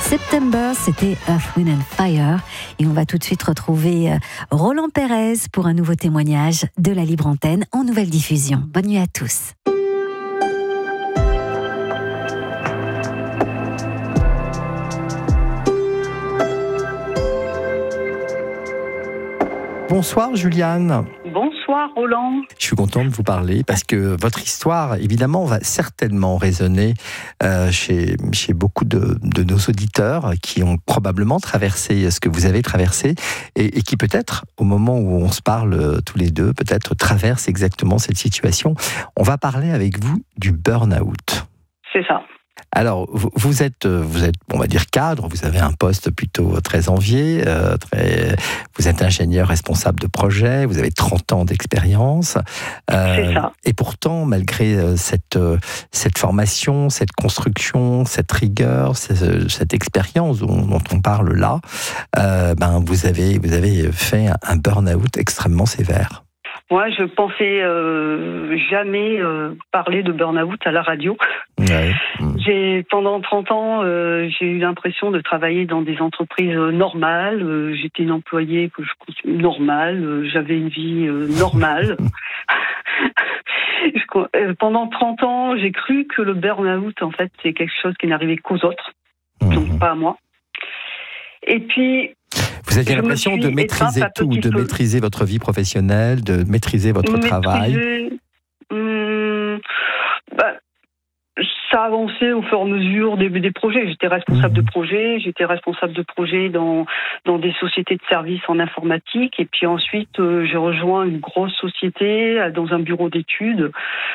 September, c'était Earth, Wind and Fire. Et on va tout de suite retrouver Roland Pérez pour un nouveau témoignage de la Libre Antenne en nouvelle diffusion. Bonne nuit à tous. Bonsoir Juliane. Bonsoir Roland. Je suis content de vous parler parce que votre histoire, évidemment, va certainement résonner chez beaucoup de nos auditeurs qui ont probablement traversé ce que vous avez traversé et qui peut-être, au moment où on se parle tous les deux, peut-être traversent exactement cette situation. On va parler avec vous du burn-out. C'est ça. Alors, vous êtes, on va dire cadre, vous avez un poste plutôt très envié, vous êtes ingénieur responsable de projet, vous avez 30 ans d'expérience. C'est ça. Et pourtant, malgré cette formation, cette construction, cette rigueur, cette expérience dont on parle là, vous avez fait un burn-out extrêmement sévère. Moi, je pensais jamais parler de burn-out à la radio. Ouais. Pendant 30 ans, j'ai eu l'impression de travailler dans des entreprises normales. J'étais une employée normale. J'avais une vie normale. Pendant 30 ans, j'ai cru que le burn-out, en fait, c'est quelque chose qui n'arrivait qu'aux autres, donc pas à moi. Et puis, vous aviez l'impression de maîtriser tout, de maîtriser votre vie professionnelle, de maîtriser votre travail. Ça avançait au fur et à mesure des projets. J'étais responsable de projet, dans des sociétés de services en informatique. Et puis ensuite, j'ai rejoint une grosse société dans un bureau d'études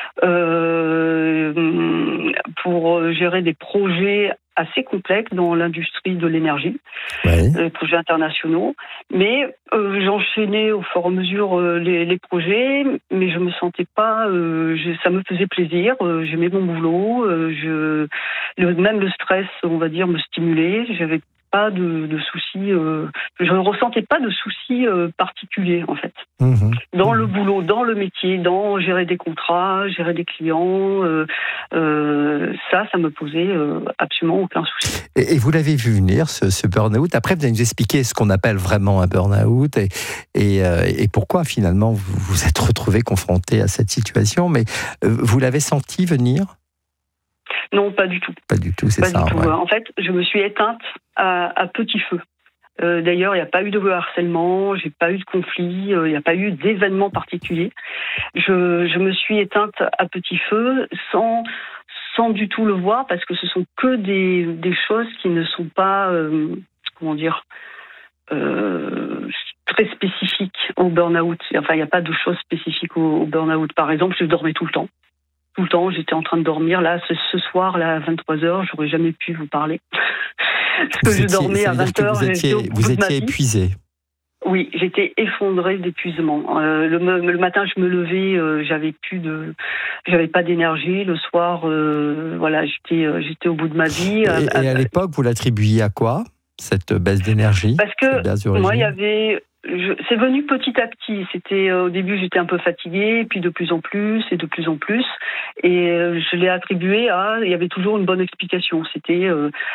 pour gérer des projets assez complexes dans l'industrie de l'énergie, projets internationaux. Mais j'enchaînais au fur et à mesure les projets, mais je me sentais pas. Ça me faisait plaisir. J'aimais mon boulot. Même le stress, on va dire, me stimulait. J'avais pas de soucis. Je ne ressentais pas de soucis particuliers en fait. Dans le boulot, dans le métier, dans gérer des contrats, gérer des clients. Ça me posait absolument aucun souci. Et vous l'avez vu venir, ce burn-out. Après, vous allez nous expliquer ce qu'on appelle vraiment un burn-out et pourquoi finalement vous vous êtes retrouvé confronté à cette situation. Mais vous l'avez senti venir ? Non, pas du tout. Pas du tout, c'est ça. Ouais. En fait, je me suis éteinte à petit feu. D'ailleurs, il n'y a pas eu de harcèlement, j'ai pas eu de conflit, il n'y a pas eu d'événement particulier. Je me suis éteinte à petit feu sans du tout le voir parce que ce sont que des choses qui ne sont pas, très spécifiques au burn-out. Enfin, il n'y a pas de choses spécifiques au burn-out. Par exemple, je dormais tout le temps. Tout le temps, j'étais en train de dormir. Là, ce soir, là, à 23h, j'aurais jamais pu vous parler. Parce que je dormais à 20h. Vous étiez épuisé. Oui, j'étais effondrée d'épuisement. Le matin, je me levais, j'avais pas d'énergie. Le soir, j'étais au bout de ma vie. Et à l'époque, vous l'attribuiez à quoi, cette baisse d'énergie? Parce que moi, c'est venu petit à petit. C'était au début, j'étais un peu fatiguée, et puis de plus en plus. Et je l'ai attribué il y avait toujours une bonne explication. C'était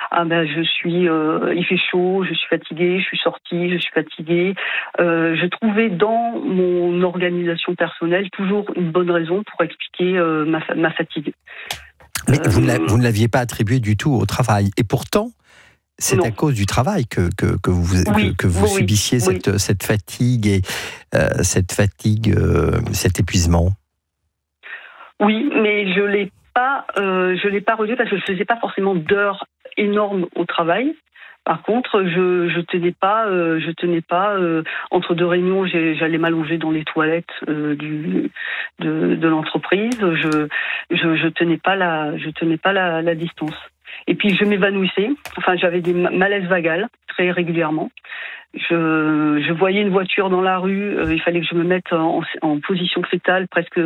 il fait chaud, je suis fatiguée, je suis sortie, je suis fatiguée. Je trouvais dans mon organisation personnelle toujours une bonne raison pour expliquer ma fatigue. Mais vous ne l'aviez pas attribué du tout au travail. Et pourtant, c'est à cause du travail que vous subissiez cette fatigue et cet épuisement. Oui, mais je l'ai pas relevé parce que je faisais pas forcément d'heures énormes au travail. Par contre, je tenais pas entre deux réunions, j'allais m'allonger dans les toilettes de l'entreprise. Je tenais pas la distance. Et puis je m'évanouissais. Enfin, j'avais des malaises vagales très régulièrement. Je voyais une voiture dans la rue. Il fallait que je me mette en position fétale, presque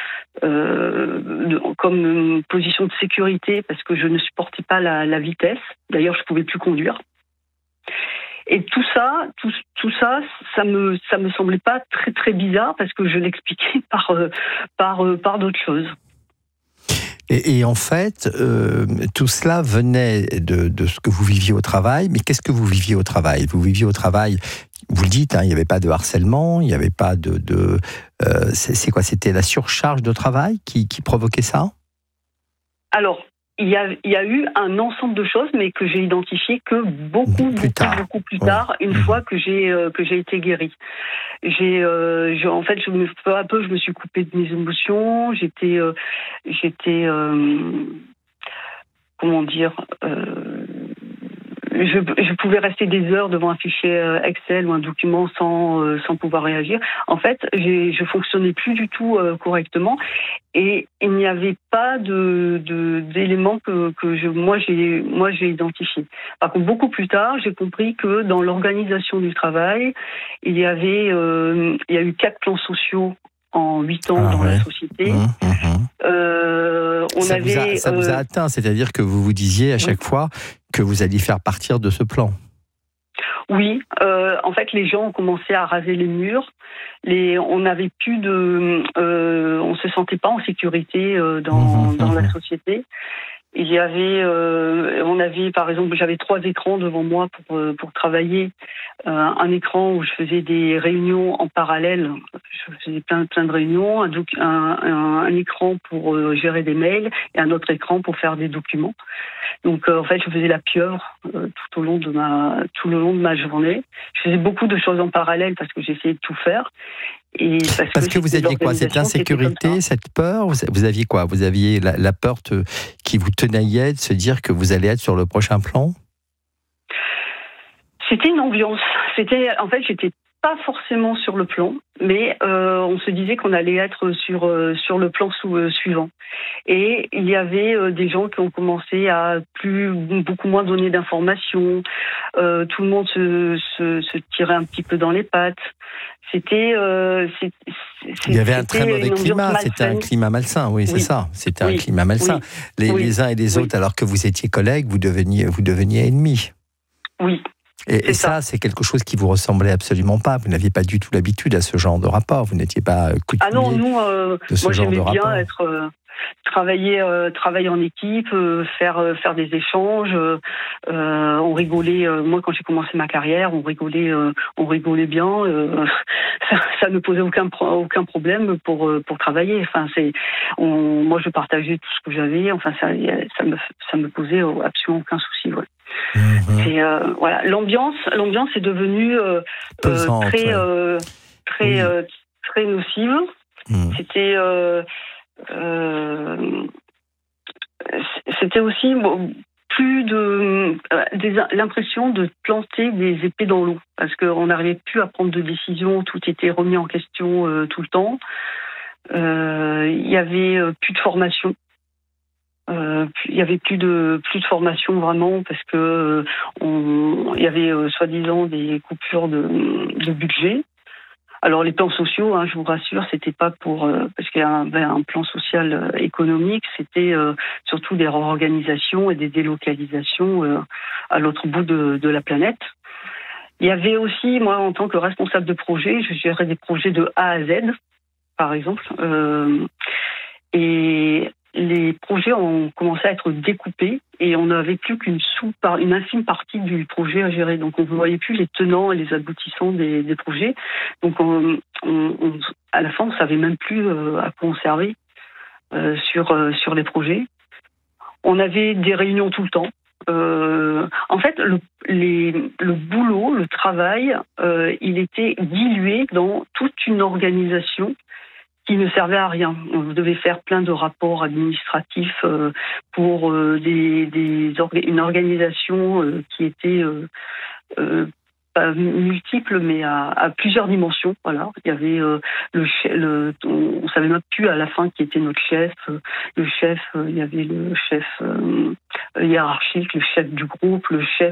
comme une position de sécurité, parce que je ne supportais pas la vitesse. D'ailleurs, je pouvais plus conduire. Et tout ça, ça me semblait pas très très bizarre parce que je l'expliquais par d'autres choses. Et en fait, tout cela venait de ce que vous viviez au travail. Mais qu'est-ce que vous viviez au travail ? Vous viviez au travail, vous le dites, il n'y avait pas de harcèlement, il n'y avait pas c'est quoi ? C'était la surcharge de travail qui provoquait ça ? Alors, il y a eu un ensemble de choses, mais que j'ai identifié que beaucoup plus tard, une fois que j'ai été guérie. En fait, peu à peu, je me suis coupée de mes émotions. J'étais comment dire, je pouvais rester des heures devant un fichier Excel ou un document sans pouvoir réagir. En fait, je fonctionnais plus du tout correctement, et il n'y avait pas d'éléments que moi j'ai identifié. Par contre, beaucoup plus tard, j'ai compris que dans l'organisation du travail, il y a eu 4 plans sociaux en 8 ans dans la société. Ça vous a atteint, c'est-à-dire que vous vous disiez à chaque fois que vous alliez faire partir de ce plan. Oui, en fait, les gens ont commencé à raser les murs. On n'avait plus on se sentait pas en sécurité dans la société. Il y avait, par exemple, j'avais 3 écrans devant moi pour travailler. Un écran où je faisais des réunions en parallèle, je faisais plein de réunions, un écran pour gérer des mails et un autre écran pour faire des documents. Donc en fait, je faisais la pieuvre tout le long de ma journée. Je faisais beaucoup de choses en parallèle parce que j'essayais de tout faire. Et parce que vous aviez quoi ? Cette insécurité, cette peur ? Vous aviez quoi ? Vous aviez la peur qui vous tenaillait de se dire que vous allez être sur le prochain plan ? C'était une ambiance. En fait, j'étais pas forcément sur le plan, mais on se disait qu'on allait être sur le plan suivant. Et il y avait des gens qui ont commencé à beaucoup moins donner d'informations. Tout le monde se tirait un petit peu dans les pattes. Il y avait un très mauvais climat, c'était un climat malsain, oui, c'est ça. C'était un climat malsain. Les uns et les autres, alors que vous étiez collègues, vous deveniez ennemis. Oui. Et ça, c'est quelque chose qui vous ressemblait absolument pas. Vous n'aviez pas du tout l'habitude à ce genre de rapport. Vous n'étiez pas coutumier de ce genre de rapport. Moi, j'aimais bien travailler en équipe, faire des échanges. On rigolait. Moi, quand j'ai commencé ma carrière, on rigolait bien. Ça ne posait aucun problème pour travailler. Enfin, moi, je partageais tout ce que j'avais. Enfin, ça me posait absolument aucun souci. Ouais. Et voilà, l'ambiance est devenue pesante, très nocive. C'était aussi l'impression de planter des épées dans l'eau, parce qu'on n'arrivait plus à prendre de décisions, tout était remis en question tout le temps. Il y avait plus de formation. Il y avait plus de formation vraiment, parce que il y avait soi-disant des coupures de budget. Alors les plans sociaux, je vous rassure, c'était pas parce qu'il y avait un plan social économique, c'était surtout des réorganisations et des délocalisations à l'autre bout de la planète. Il y avait aussi, moi, en tant que responsable de projet, je gérais des projets de A à Z, par exemple, et les projets ont commencé à être découpés et on n'avait plus qu'une infime partie du projet à gérer. Donc on ne voyait plus les tenants et les aboutissants des projets. Donc à la fin, on ne savait même plus à quoi on servait sur les projets. On avait des réunions tout le temps. En fait, le boulot, le travail, il était dilué dans toute une organisation qui ne servait à rien. On devait faire plein de rapports administratifs pour une organisation qui était pas multiple, mais à plusieurs dimensions. Voilà, il y avait on savait même plus à la fin qui était notre chef. Le chef, il y avait le chef hiérarchique, le chef du groupe, le chef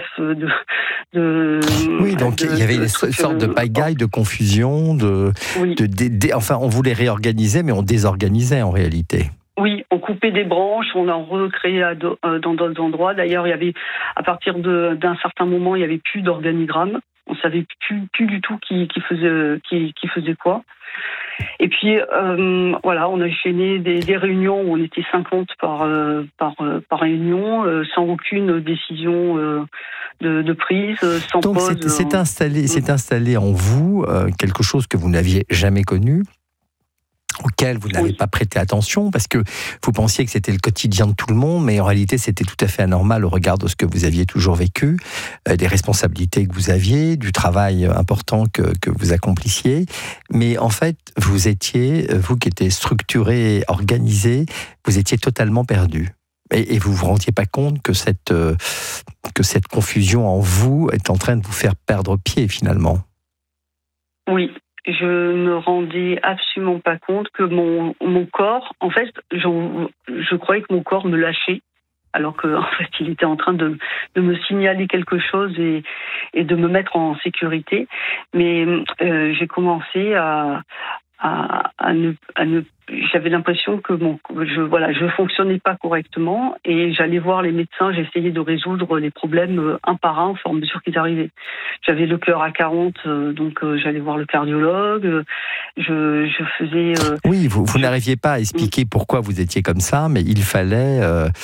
Oui, donc il y avait une sorte de pagaille, de confusion, enfin, on voulait réorganiser, mais on désorganisait en réalité. Oui, on coupait des branches, on en recréait dans d'autres endroits. D'ailleurs, il y avait, à partir d'un certain moment, il n'y avait plus d'organigramme. On savait plus du tout qui faisait quoi. Et puis, voilà, on a enchaîné des réunions où on était 50 par réunion, sans aucune décision de prise, sans Donc pause. C'est installé en vous quelque chose que vous n'aviez jamais connu, auquel vous n'avez pas prêté attention, parce que vous pensiez que c'était le quotidien de tout le monde, mais en réalité c'était tout à fait anormal au regard de ce que vous aviez toujours vécu, des responsabilités que vous aviez, du travail important que vous accomplissiez. Mais en fait, vous qui étiez structuré, organisé, vous étiez totalement perdu. Et vous vous rendiez pas compte que cette confusion en vous est en train de vous faire perdre pied finalement. Oui. Je me rendais absolument pas compte que mon corps, en fait, je croyais que mon corps me lâchait, alors qu'en fait, il était en train de me signaler quelque chose et de me mettre en sécurité. Mais j'ai commencé à ne j'avais l'impression que je fonctionnais pas correctement et j'allais voir les médecins, j'essayais de résoudre les problèmes un par un au fur et à mesure qu'ils arrivaient. J'avais le cœur à 40, donc j'allais voir le cardiologue, je faisais... Oui, vous n'arriviez pas à expliquer pourquoi vous étiez comme ça, mais il fallait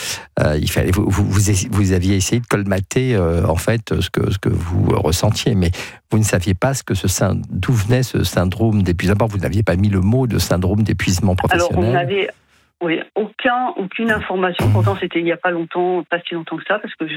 vous aviez essayé de colmater en fait ce que vous ressentiez, mais vous ne saviez pas d'où venait ce syndrome d'épuisement. D'abord, vous n'aviez pas mis le mot de syndrome d'épuisement professionnel. Alors, on n'avait aucune information. Pourtant, c'était il n'y a pas si longtemps que ça, parce que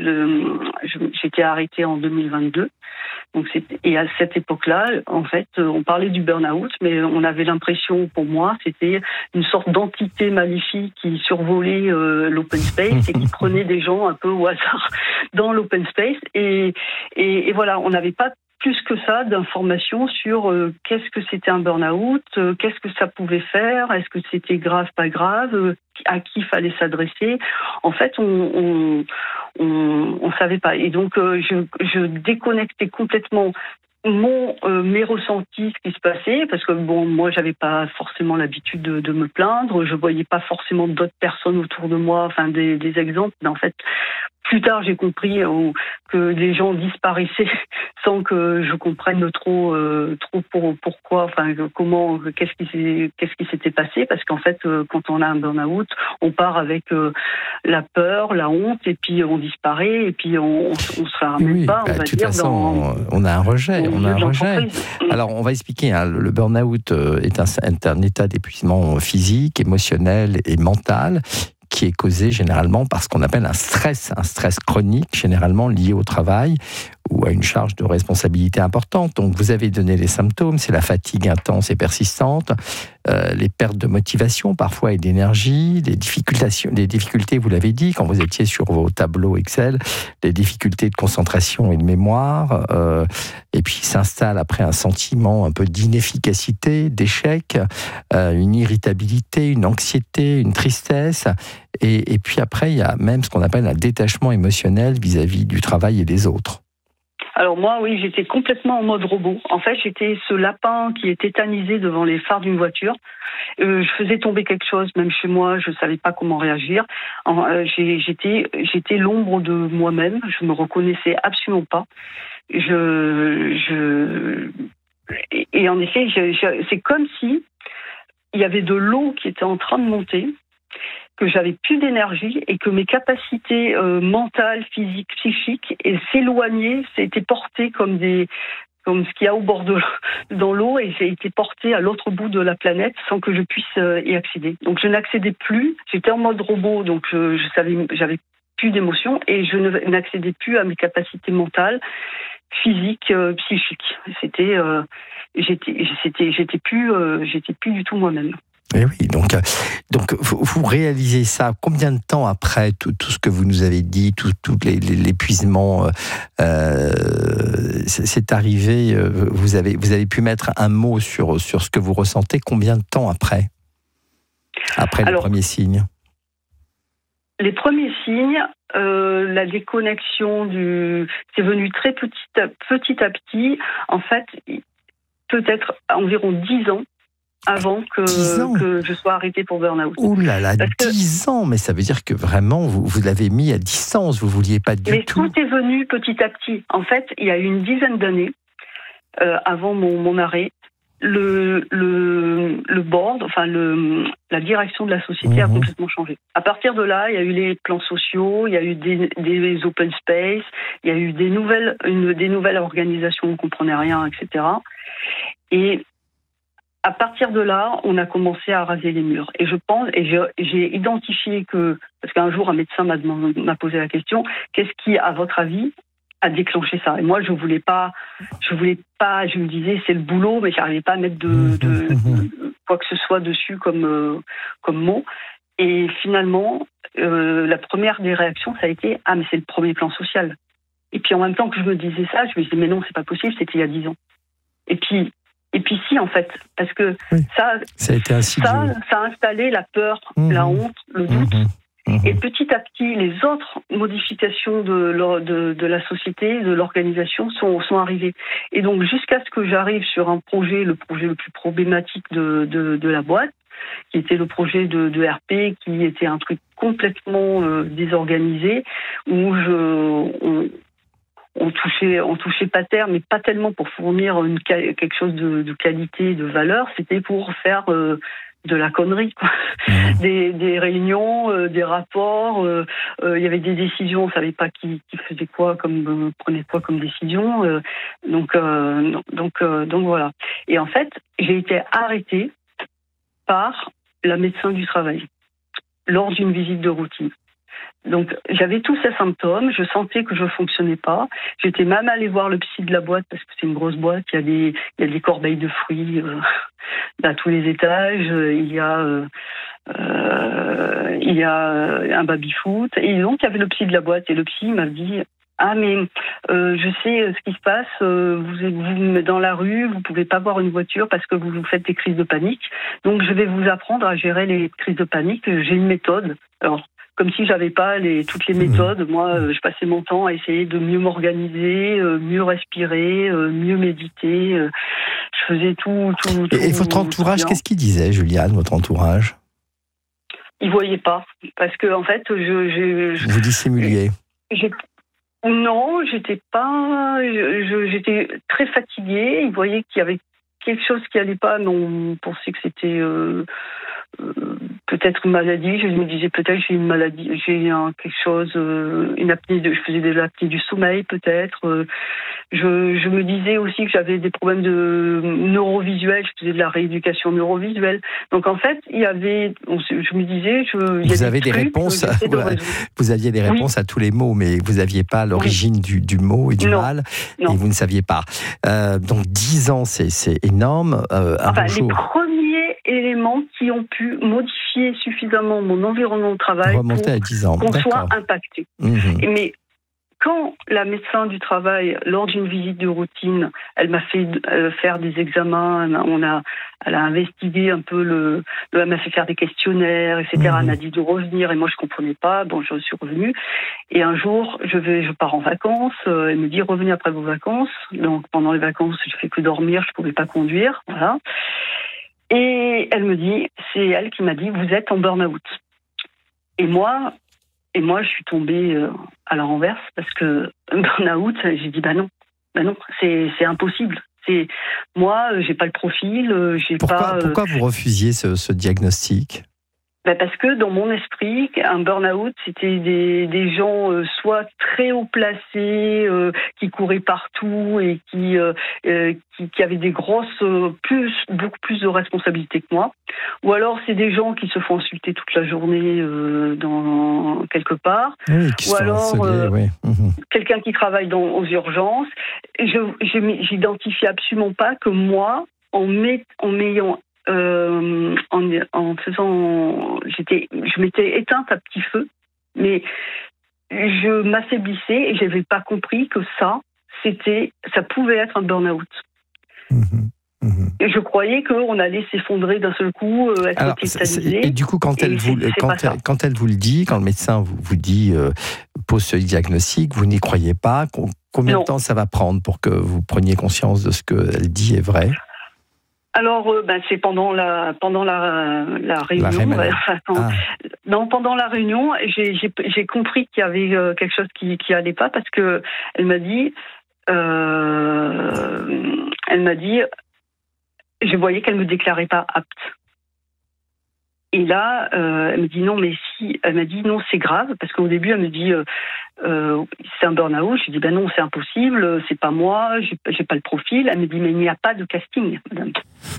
j'étais arrêtée en 2022. Donc, et à cette époque-là, en fait, on parlait du burn-out, mais on avait l'impression, pour moi, c'était une sorte d'entité maléfique qui survolait l'open space et qui prenait des gens un peu au hasard dans l'open space. Et voilà, on n'avait pas plus que ça d'informations sur qu'est-ce que c'était un burn-out, qu'est-ce que ça pouvait faire, est-ce que c'était grave, pas grave, à qui fallait s'adresser. En fait, on savait pas. Et donc, je déconnectais complètement mes ressentis, ce qui se passait, parce que moi, j'avais pas forcément l'habitude de me plaindre, je voyais pas forcément d'autres personnes autour de moi, enfin des exemples, mais en fait, plus tard, j'ai compris que les gens disparaissaient sans que je comprenne trop pourquoi, enfin comment, qu'est-ce qui s'était passé, parce qu'en fait, quand on a un burn-out, on part avec la peur, la honte, et puis on disparaît, et puis on se ramène pas, on va dire. On a un rejet, Alors, on va expliquer. Le burn-out est un état d'épuisement physique, émotionnel et mental, qui est causé généralement par ce qu'on appelle un stress chronique, généralement lié au travail ou à une charge de responsabilité importante. Donc vous avez donné les symptômes, c'est la fatigue intense et persistante, les pertes de motivation parfois et d'énergie, des difficultés, vous l'avez dit, quand vous étiez sur vos tableaux Excel, des difficultés de concentration et de mémoire, et puis s'installe après un sentiment un peu d'inefficacité, d'échec, une irritabilité, une anxiété, une tristesse, et puis après il y a même ce qu'on appelle un détachement émotionnel vis-à-vis du travail et des autres. Alors moi, oui, j'étais complètement en mode robot. En fait, j'étais ce lapin qui est tétanisé devant les phares d'une voiture. Je faisais tomber quelque chose, même chez moi, je savais pas comment réagir. J'étais l'ombre de moi-même. Je me reconnaissais absolument pas. Et en effet, c'est comme si il y avait de l'eau qui était en train de monter, que j'avais plus d'énergie et que mes capacités mentales, physiques, psychiques s'éloignaient, c'était porté comme ce qu'il y a au bord dans l'eau, et j'ai été porté à l'autre bout de la planète sans que je puisse y accéder. Donc je n'accédais plus, j'étais en mode robot, donc j'avais plus d'émotions et je n'accédais plus à mes capacités mentales, physiques, psychiques. J'étais plus du tout moi-même. Et oui, donc vous réalisez ça combien de temps après tout ce que vous nous avez dit, tout l'épuisement c'est arrivé, vous avez pu mettre un mot sur ce que vous ressentez, combien de temps après les premiers signes? Les premiers signes, la déconnexion c'est venu très petit à petit, en fait, peut-être environ 10 ans avant que je sois arrêtée pour burn-out. Ouh là là, 10 ans, mais ça veut dire que vraiment, vous l'avez mis à distance, vous ne vouliez pas du tout. Mais tout est venu petit à petit. En fait, il y a eu une dizaine d'années, avant mon arrêt, le board, enfin la direction de la société a complètement changé. À partir de là, il y a eu les plans sociaux, il y a eu des open space, il y a eu des nouvelles organisations, on ne comprenait rien, etc. Et à partir de là, on a commencé à raser les murs. Et je pense, et j'ai identifié que, parce qu'un jour un médecin m'a posé la question, qu'est-ce qui, à votre avis, a déclenché ça? Et moi, je voulais pas, je me disais c'est le boulot, mais j'arrivais pas à mettre de quoi que ce soit dessus comme mot. Et finalement, la première des réactions, ça a été mais c'est le premier plan social. Et puis en même temps que je me disais ça, je me disais mais non, c'est pas possible, c'était il y a 10 ans. Et puis si, en fait, parce que ça a été insidieux. Ça a installé la peur, la honte, le doute. Et petit à petit, les autres modifications de la société, de l'organisation sont arrivées. Et donc, jusqu'à ce que j'arrive sur le projet le plus problématique de la boîte, qui était le projet de RP, qui était un truc complètement désorganisé, où on touchait pas terre, mais pas tellement pour fournir quelque chose de qualité, de valeur, c'était pour faire de la connerie, quoi. Des réunions, des rapports, il y avait des décisions, on savait pas qui faisait quoi, prenait quoi comme décision, donc voilà. Et en fait, j'ai été arrêtée par la médecin du travail lors d'une visite de routine. Donc, j'avais tous ces symptômes, je sentais que je fonctionnais pas. J'étais même allée voir le psy de la boîte, parce que c'est une grosse boîte, il y a des corbeilles de fruits à tous les étages, il y a un baby-foot. Et donc, il y avait le psy de la boîte, et le psy m'a dit mais je sais ce qui se passe, vous dans la rue, vous pouvez pas voir une voiture parce que vous faites des crises de panique. Donc, je vais vous apprendre à gérer les crises de panique. J'ai une méthode. Alors, comme si j'avais pas toutes les méthodes. Moi, je passais mon temps à essayer de mieux m'organiser, mieux respirer, mieux méditer. Je faisais tout. Et votre entourage, qu'est-ce qu'il disait, Juliane, votre entourage? Il voyait pas, parce que en fait, vous dissimuliez. Non, j'étais pas. J'étais très fatiguée. Il voyait qu'il y avait quelque chose qui allait pas, mais on pensait que c'était peut-être une maladie. Je me disais peut-être j'ai une maladie, j'ai quelque chose, une apnée je faisais de l'apnée du sommeil peut-être. Je me disais aussi que j'avais des problèmes de neurovisuel. Je faisais de la rééducation neurovisuelle. Donc en fait, je me disais, vous avez des réponses. Vous aviez des réponses à tous les mots, mais vous n'aviez pas l'origine du mot et du mal, et vous ne saviez pas. Donc 10 ans, c'est énorme. Les premiers éléments qui ont pu modifier suffisamment mon environnement de travail remonter à 10 ans. Qu'on soit impacté. Mais quand la médecin du travail, lors d'une visite de routine, elle m'a fait faire des examens, elle a investigué un peu elle m'a fait faire des questionnaires, etc. Elle m'a dit de revenir et moi je comprenais pas. Bon, je suis revenue. Et un jour, je pars en vacances. Elle me dit revenez après vos vacances. Donc pendant les vacances, je fais que dormir, je pouvais pas conduire, voilà. Et elle me dit, c'est elle qui m'a dit vous êtes en burn-out. Et moi, je suis tombée à la renverse parce que burn-out, j'ai dit non, c'est impossible. Moi, j'ai pas le profil, j'ai pas. Pourquoi vous refusiez ce diagnostic? Parce que dans mon esprit, un burn-out, c'était des gens soit très haut placés, qui couraient partout et qui avaient des beaucoup plus de responsabilités que moi. Ou alors c'est des gens qui se font insulter toute la journée dans quelque part. Oui, ou alors quelqu'un qui travaille aux urgences. J'identifie absolument pas que moi, en m'ayant je m'étais éteinte à petit feu, mais je m'affaiblissais et je n'avais pas compris que ça pouvait être un burn-out. Et je croyais qu'on allait s'effondrer d'un seul coup, être cristallisé. Et du coup, quand elle vous le dit, quand le médecin vous dit pose ce diagnostic, vous n'y croyez pas. Combien de temps ça va prendre pour que vous preniez conscience de ce qu'elle dit est vrai? Alors, c'est pendant la réunion. Non, pendant la réunion, j'ai compris qu'il y avait quelque chose qui allait pas parce que elle m'a dit, je voyais qu'elle me déclarait pas apte. Et là, elle me dit non, mais si. Elle m'a dit non, c'est grave, parce qu'au début, elle me dit c'est un burn-out. Je dis ben non, c'est impossible, c'est pas moi, j'ai pas le profil. Elle me dit mais il n'y a pas de casting, madame.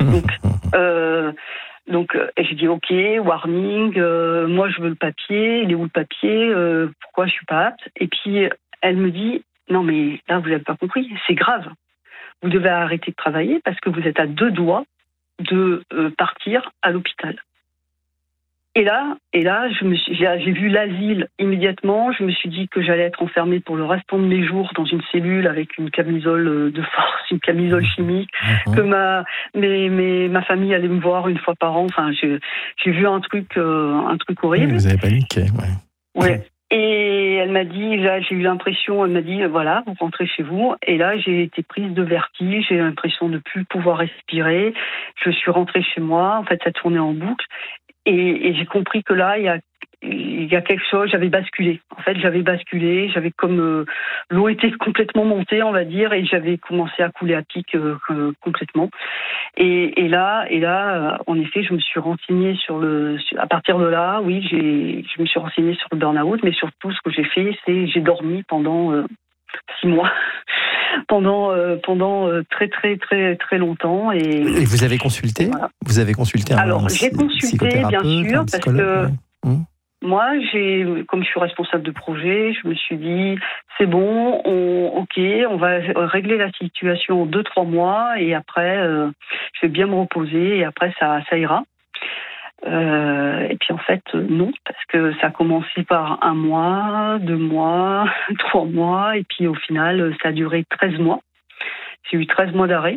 Donc, et j'ai dit ok, warning. Moi, je veux le papier. Il est où le papier? Pourquoi je suis pas apte? Et puis elle me dit non, mais là, vous n'avez pas compris. C'est grave. Vous devez arrêter de travailler parce que vous êtes à 2 doigts de partir à l'hôpital. Et là, j'ai vu l'asile immédiatement. Je me suis dit que j'allais être enfermée pour le restant de mes jours dans une cellule avec une camisole de force, une camisole chimique, que ma famille allait me voir une fois par an. Enfin, j'ai vu un truc horrible. Oui, vous avez paniqué, ouais. Et elle m'a dit, là, j'ai eu l'impression, elle m'a dit, voilà, vous rentrez chez vous. Et là, j'ai été prise de vertige, j'ai eu l'impression de plus pouvoir respirer. Je suis rentrée chez moi. En fait, ça tournait en boucle. Et j'ai compris que là, il y a quelque chose, j'avais basculé. En fait, j'avais comme l'eau était complètement montée, on va dire, et j'avais commencé à couler à pic complètement. Et là, en effet, je me suis renseignée à partir de là, oui, je me suis renseignée sur le burn-out, mais surtout, ce que j'ai fait, c'est j'ai dormi pendant 6 mois. pendant très très très très longtemps et vous avez consulté Vous avez consulté Alors j'ai consulté bien sûr parce que moi comme je suis responsable de projet, je me suis dit c'est bon, on va régler la situation en 2-3 mois et après je vais bien me reposer et après ça ira. Et puis en fait non, parce que ça a commencé par 1 mois, 2 mois, 3 mois, et puis au final ça a duré 13 mois. J'ai eu 13 mois d'arrêt.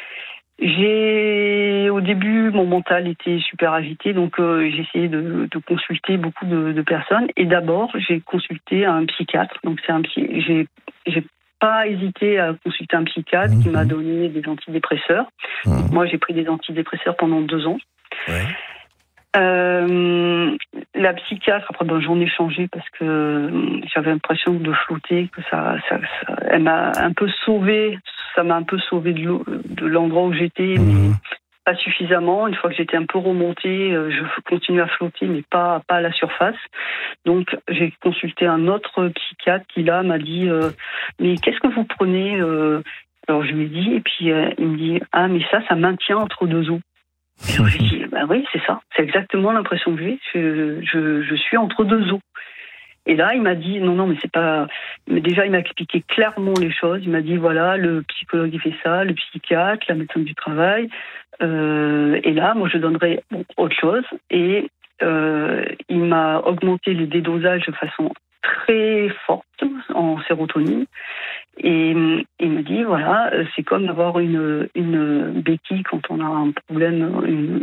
Au début, mon mental était super agité, donc j'ai essayé de consulter beaucoup de personnes. Et d'abord, j'ai consulté un psychiatre. Donc j'ai pas hésité à consulter un psychiatre qui m'a donné des antidépresseurs. Moi, j'ai pris des antidépresseurs pendant 2 ans. Ouais. La psychiatre, après j'en ai changé parce que j'avais l'impression de flotter, que elle m'a un peu sauvée, ça m'a un peu sauvée de l'endroit où j'étais, mais pas suffisamment. Une fois que j'étais un peu remontée, je continuais à flotter, mais pas à la surface. Donc j'ai consulté un autre psychiatre qui là m'a dit mais qu'est-ce que vous prenez Alors je lui ai dit, et puis il me dit ah mais ça maintient entre 2 eaux. Et je lui ai dit, bah oui, c'est ça. C'est exactement l'impression que j'ai. Je suis entre 2 eaux. Et là, il m'a dit, non, mais c'est pas... Mais déjà, il m'a expliqué clairement les choses. Il m'a dit, voilà, le psychologue, il fait ça, le psychiatre, la médecin du travail. Et là, moi, je donnerais autre chose. Et il m'a augmenté le dédosage de façon très forte en sérotonine. Et il me dit, voilà, c'est comme avoir une béquille quand on a un problème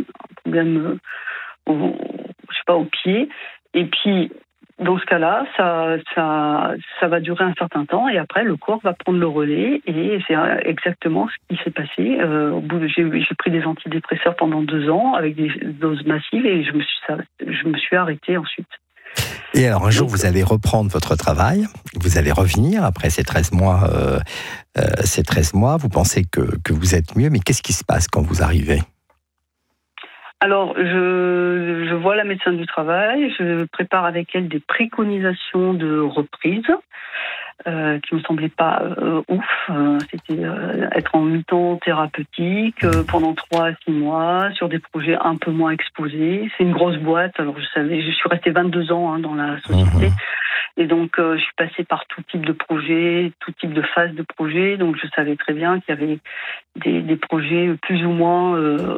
au pied. Et puis, dans ce cas-là, ça va durer un certain temps et après, le corps va prendre le relais et c'est exactement ce qui s'est passé. J'ai pris des antidépresseurs pendant 2 ans avec des doses massives et je me suis arrêtée ensuite. Et alors un jour, vous allez reprendre votre travail, vous allez revenir après ces 13 mois. Vous pensez que vous êtes mieux, mais qu'est-ce qui se passe quand vous arrivez ? Alors, je vois la médecin du travail, je prépare avec elle des préconisations de reprise qui me semblaient pas ouf. C'était être en mi-temps thérapeutique pendant 3 à 6 mois sur des projets un peu moins exposés. C'est une grosse boîte, alors je suis restée 22 ans dans la société. Et donc, je suis passée par tout type de projets, tout type de phases de projets. Donc, je savais très bien qu'il y avait des projets plus ou moins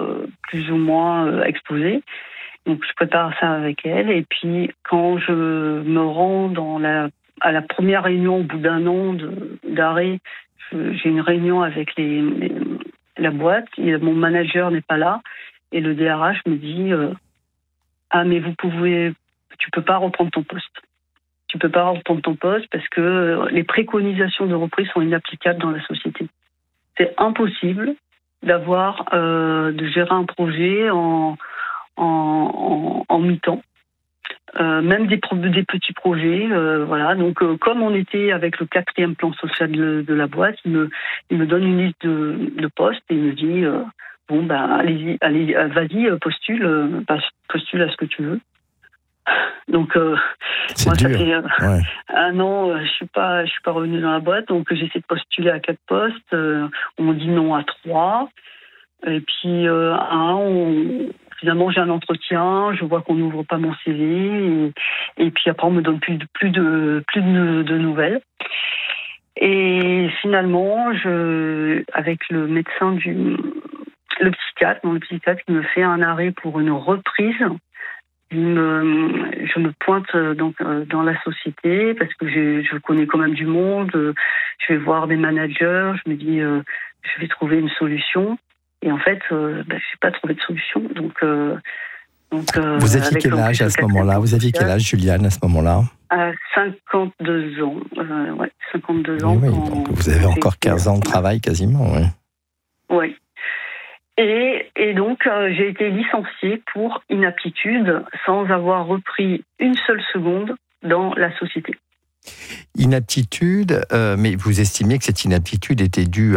exposés. Donc, je prépare ça avec elle. Et puis, quand je me rends à la première réunion, au bout d'1 an d'arrêt, j'ai une réunion avec la boîte. Et mon manager n'est pas là. Et le DRH me dit ah, mais tu peux pas reprendre ton poste. Tu peux pas reprendre ton poste parce que les préconisations de reprise sont inapplicables dans la société. C'est impossible de gérer un projet en mi-temps. Même des petits projets, voilà. Donc, comme on était avec le 4e plan social de la boîte, il me donne une liste de postes et il me dit bon, ben, allez, vas-y, postule à ce que tu veux. Donc, moi, dur. ça fait Ouais. 1 an, je suis pas revenue dans la boîte, donc j'essaie de postuler à 4 postes. On me dit non à 3. Et puis, finalement, j'ai un entretien, je vois qu'on n'ouvre pas mon CV, et puis après, on me donne plus de nouvelles. Et finalement, avec le médecin le psychiatre qui me fait un arrêt pour une reprise. Je me pointe donc dans la société parce que je connais quand même du monde. Je vais voir des managers. Je me dis, je vais trouver une solution. Et en fait, j'ai pas trouvé de solution. Donc, vous aviez quel âge à ce moment-là? Vous aviez quel âge, Juliane, à ce moment-là? 52 ans. 52 ans. Oui, donc vous avez encore 15 ans de travail quasiment. Oui. Oui. Et donc, j'ai été licenciée pour inaptitude sans avoir repris une seule seconde dans la société. Inaptitude, mais vous estimiez que cette inaptitude était due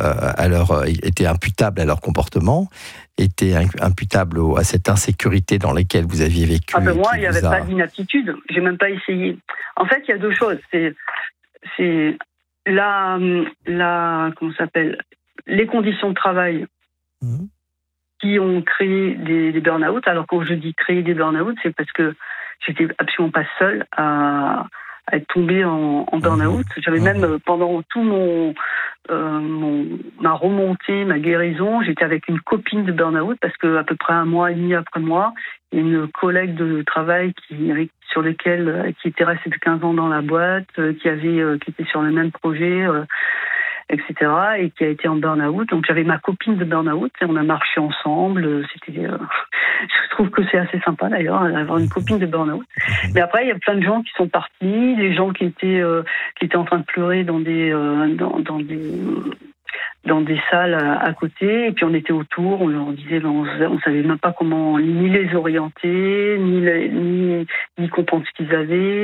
était imputable à leur comportement, était imputable à cette insécurité dans laquelle vous aviez vécu. Moi, il n'y avait pas d'inaptitude. J'ai même pas essayé. En fait, il y a 2 choses. C'est comment ça s'appelle, les conditions de travail qui ont créé des burn-out. Alors quand je dis créer des burn-out, c'est parce que j'étais absolument pas seule à être tombée en burn-out. J'avais même pendant tout ma remontée, ma guérison, j'étais avec une copine de burn-out parce que à peu près 1 mois et demi après moi, il y a une collègue de travail qui était restée de 15 ans dans la boîte, qui était sur le même projet, etc., et qui a été en burn-out. Donc j'avais ma copine de burn-out et on a marché ensemble. Je trouve que c'est assez sympa d'ailleurs d'avoir une copine de burn-out. Mais après il y a plein de gens qui sont partis, des gens qui étaient en train de pleurer dans des salles à côté, et puis on était autour, on leur disait, on savait même pas comment ni les orienter, ni comprendre ce qu'ils avaient,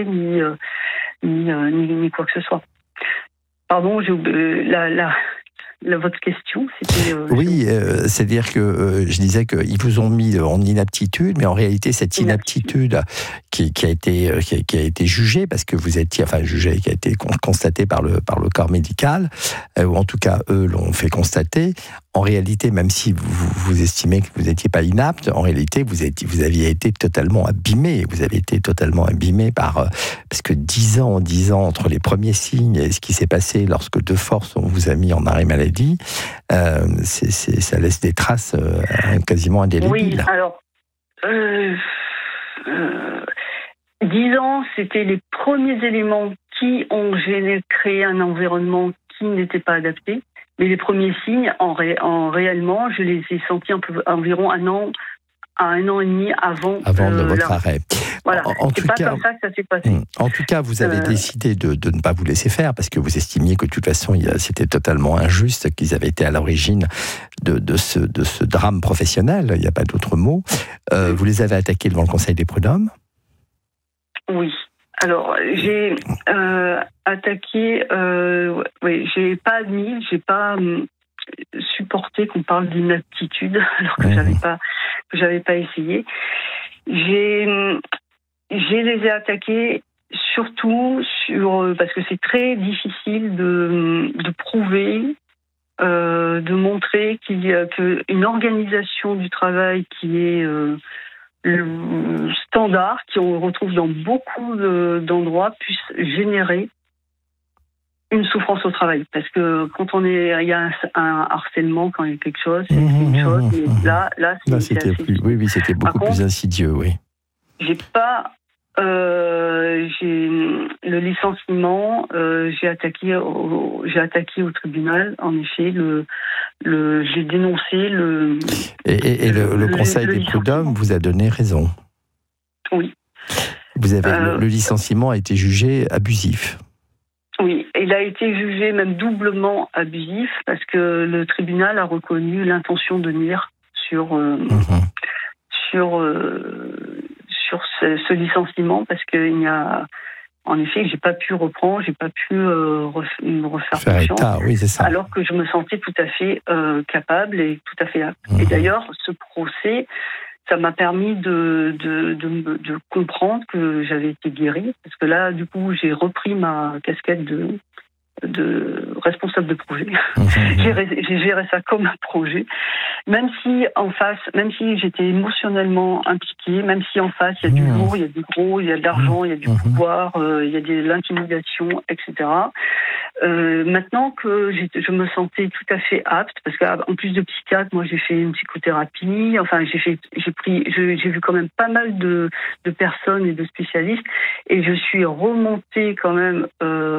ni quoi que ce soit. Pardon, j'ai oublié votre question. Oui, c'est-à-dire que je disais qu'ils vous ont mis en inaptitude, mais en réalité cette inaptitude qui a été jugée, parce que vous étiez, jugée, qui a été constatée par le corps médical, ou en tout cas eux l'ont fait constater. En réalité, même si vous estimez que vous n'étiez pas inapte, en réalité vous aviez été totalement abîmé. Vous avez été totalement abîmé parce que 10 ans entre les premiers signes et ce qui s'est passé lorsque de force on vous a mis en arrêt maladie, ça laisse des traces quasiment indélébiles. Oui, alors 10 ans, c'était les premiers éléments qui ont créé un environnement qui n'était pas adapté. Mais les premiers signes, réellement, je les ai sentis environ 1 an à 1 an et demi avant de votre arrêt. Voilà, c'est pas comme ça que ça s'est passé. En tout cas, vous avez décidé de ne pas vous laisser faire parce que vous estimiez que de toute façon, c'était totalement injuste qu'ils avaient été à l'origine de ce drame professionnel. Il n'y a pas d'autre mot. Vous les avez attaqués devant le Conseil des prud'hommes? Oui. Alors, j'ai attaqué. J'ai pas admis, j'ai pas supporté qu'on parle d'inaptitude alors que j'avais pas essayé. Je les ai attaqués surtout parce que c'est très difficile de prouver, de montrer qu'il y a une organisation du travail qui est le standard, qu'on retrouve dans beaucoup d'endroits, puisse générer une souffrance au travail. Parce que quand il y a un harcèlement, quand il y a quelque chose, c'est une chose, mais là c'était assez... Oui, c'était beaucoup plus insidieux, oui. Le licenciement, j'ai attaqué au tribunal. En effet, j'ai dénoncé Et le Conseil des prud'hommes vous a donné raison. Oui. Le licenciement a été jugé abusif. Oui, il a été jugé même doublement abusif parce que le tribunal a reconnu l'intention de nuire sur ce licenciement, parce qu'il n'y a En effet, j'ai pas pu reprendre, j'ai pas pu me refaire faire confiance, état, oui, c'est ça. alors que je me sentais tout à fait capable et tout à fait apte. Et d'ailleurs, ce procès, ça m'a permis de comprendre que j'avais été guérie, parce que là, du coup, j'ai repris ma casquette de responsable de projet. J'ai géré ça comme un projet. Même si en face, même si j'étais émotionnellement impliquée, même si en face, il y a du lourd, il y a du gros, il y a de l'argent, il y a du pouvoir, il y a de l'intimidation, etc. Maintenant que je me sentais tout à fait apte, parce qu'en plus de psychiatre, moi j'ai fait une psychothérapie, enfin j'ai vu quand même pas mal de personnes et de spécialistes, et je suis remontée quand même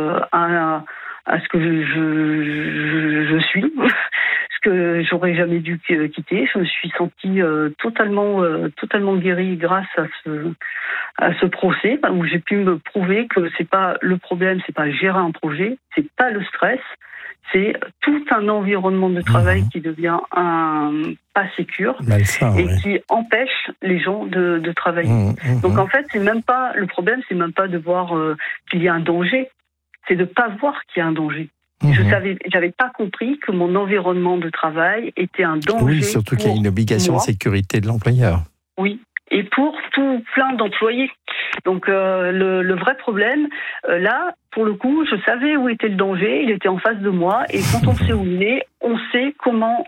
à ce que je suis, ce que j'aurais jamais dû quitter. Je me suis sentie totalement guérie grâce à ce procès, où j'ai pu me prouver que c'est pas le problème, c'est pas gérer un projet, c'est pas le stress, c'est tout un environnement de travail qui devient pas sécure et qui empêche les gens de travailler. Donc en fait, c'est même pas le problème, c'est même pas de voir qu'il y a un danger, c'est de pas voir qu'il y a un danger. J'avais pas compris que mon environnement de travail était un danger. Oui, surtout qu'il y a une obligation de sécurité de l'employeur. Oui, et pour tout plein d'employés. Donc le vrai problème, là, pour le coup, je savais où était le danger, il était en face de moi, et quand on sait où il est, on sait comment.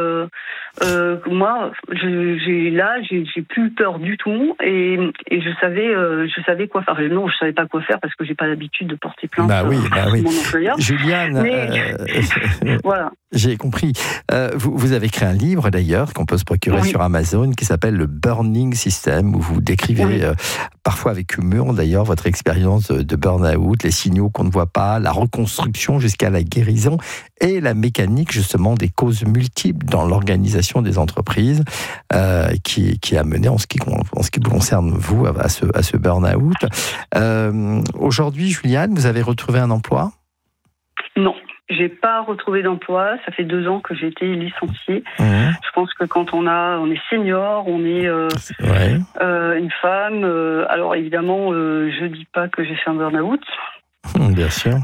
Moi, j'ai plus peur du tout, et je savais quoi faire. Non, je savais pas quoi faire parce que j'ai pas l'habitude de porter plainte contre mon employeur. Juliane, voilà. J'ai compris. Vous avez créé un livre d'ailleurs qu'on peut se procurer sur Amazon qui s'appelle le Burning System, où vous décrivez parfois avec humour d'ailleurs votre expérience de burn-out, les signaux qu'on ne voit pas, la reconstruction jusqu'à la guérison et la mécanique justement des causes multiples dans l'organisation des entreprises qui a mené en ce qui vous concerne vous à ce burn-out. Aujourd'hui, Juliane, vous avez retrouvé un emploi ? Non. J'ai pas retrouvé d'emploi. Ça fait 2 ans que j'ai été licenciée. Je pense que quand on est senior, on est une femme. Alors évidemment, je dis pas que j'ai fait un burn-out. Bien sûr.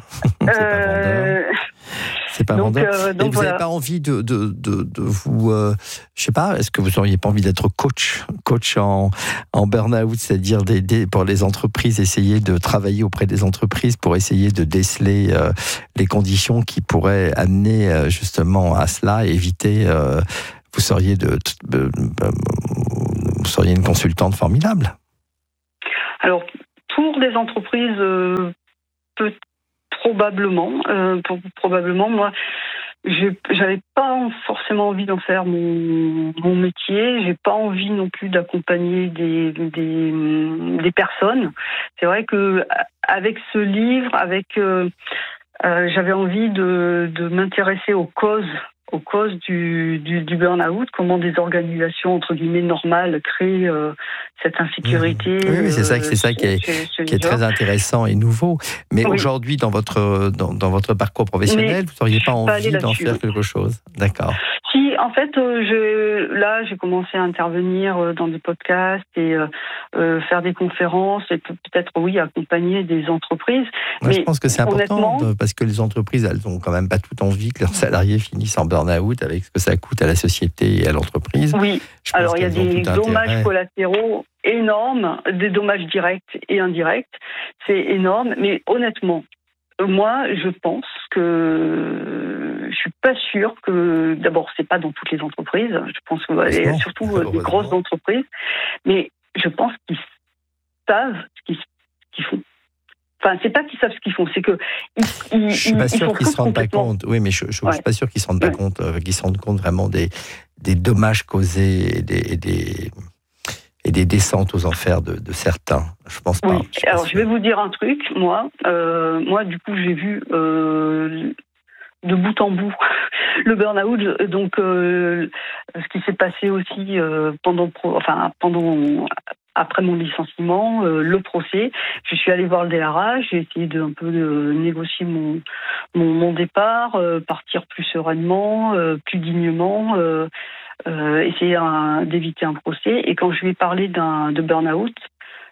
C'est pas vendeur. Donc vous n'avez pas envie de vous, je sais pas, est-ce que vous n'auriez pas envie d'être coach en burn-out, c'est-à-dire pour les entreprises, essayer de travailler auprès des entreprises pour essayer de déceler les conditions qui pourraient amener justement à cela, et éviter. Vous seriez une consultante formidable. Alors pour des entreprises. Probablement, moi, j'avais pas forcément envie d'en faire mon métier. J'ai pas envie non plus d'accompagner des personnes. C'est vrai que avec ce livre, j'avais envie de m'intéresser aux causes du burn-out, comment des organisations entre guillemets normales créent cette insécurité. Oui, c'est ça qui est très intéressant et nouveau. Mais aujourd'hui, dans votre parcours professionnel, vous n'auriez pas envie d'en faire quelque chose ? D'accord. Si, en fait, j'ai commencé à intervenir dans des podcasts et faire des conférences et peut-être, accompagner des entreprises. Moi, je pense que c'est important parce que les entreprises, elles n'ont quand même pas tout envie que leurs salariés finissent en burn-out avec ce que ça coûte à la société et à l'entreprise. Oui, alors il y a des dommages collatéraux énormes, des dommages directs et indirects. C'est énorme, mais honnêtement, moi, je pense que je suis pas sûre que, d'abord, c'est pas dans toutes les entreprises. Je pense qu'il y a surtout des grosses entreprises, mais je pense qu'ils savent ce qu'ils font. Enfin, c'est pas qu'ils savent ce qu'ils font, c'est que je suis pas sûr qu'ils se rendent pas compte. Oui, mais je suis pas sûr qu'ils se rendent pas compte, qu'ils se rendent compte vraiment des dommages causés et des descentes aux enfers de certains. Je pense pas. Oui. Alors, je vais vous dire un truc. Moi, du coup, j'ai vu de bout en bout le burn-out. Donc, ce qui s'est passé aussi après mon licenciement, le procès, je suis allée voir le DRH, j'ai essayé de négocier mon départ, partir plus sereinement, plus dignement, essayer d'éviter un procès. Et quand je lui ai parlé de burn-out,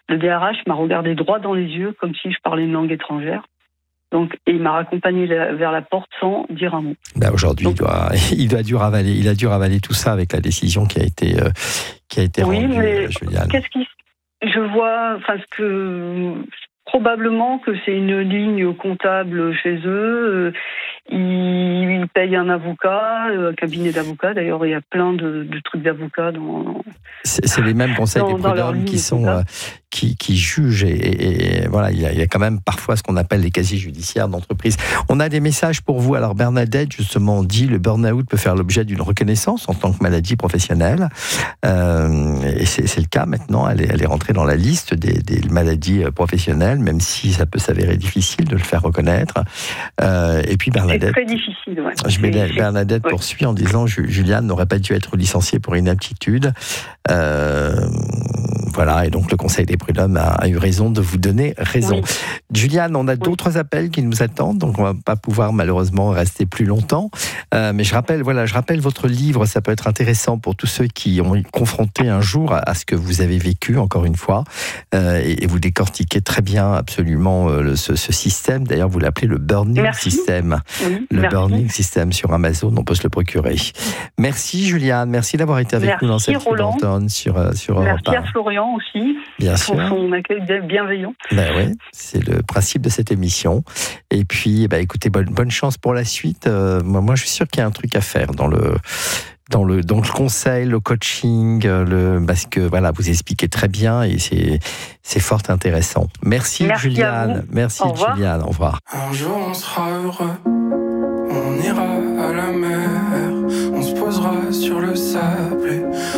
Le DRH m'a regardé droit dans les yeux, comme si je parlais une langue étrangère. Donc, et il m'a raccompagné vers la porte sans dire un mot. Aujourd'hui, donc, il a dû ravaler tout ça avec la décision qui a été rendue, mais Juliane. Je vois, probablement que c'est une ligne comptable chez eux. Ils payent un avocat, un cabinet d'avocats. D'ailleurs, il y a plein de trucs d'avocats dans. C'est les mêmes conseils des prud'hommes qui jugent et voilà, il y a quand même parfois ce qu'on appelle les casiers judiciaires d'entreprise. On a des messages pour vous. Alors Bernadette justement dit le burn-out peut faire l'objet d'une reconnaissance en tant que maladie professionnelle et c'est le cas maintenant. Elle est rentrée dans la liste des maladies professionnelles, même si ça peut s'avérer difficile de le faire reconnaître. Et puis Bernadette. C'est très difficile. Ouais. Bernadette poursuit en disant Juliane n'aurait pas dû être licenciée pour inaptitude. Voilà, et donc le Conseil des prud'hommes a eu raison de vous donner raison. Oui. Juliane, on a d'autres appels qui nous attendent, donc on ne va pas pouvoir malheureusement rester plus longtemps. Mais je rappelle votre livre, ça peut être intéressant pour tous ceux qui ont confronté un jour à ce que vous avez vécu, encore une fois. Et vous décortiquez très bien absolument ce système. D'ailleurs, vous l'appelez le burning system. Oui, burning system sur Amazon, on peut se le procurer. Merci Juliane, merci d'avoir été avec nous dans cette Libre-Antenne sur Europe 1. Merci à Florian aussi, bien pour sûr. son accueil bienveillant. Ben oui, c'est le principe de cette émission. Et puis, écoutez, bonne chance pour la suite. Moi, je suis sûr qu'il y a un truc à faire dans le conseil, le coaching, parce que voilà, vous expliquez très bien et c'est fort intéressant. Merci Juliane. Merci Juliane. Au revoir. Un jour on sera heureux, on ira à la mer, on se posera sur le sable et